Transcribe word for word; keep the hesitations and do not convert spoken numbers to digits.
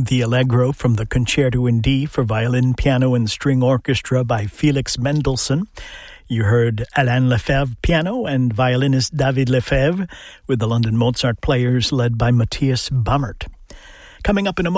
the Allegro from the Concerto in D for violin, piano, and string orchestra by Felix Mendelssohn. You heard Alain Lefebvre piano and violinist David Lefebvre with the London Mozart Players led by Matthias Bammert. Coming up in a moment,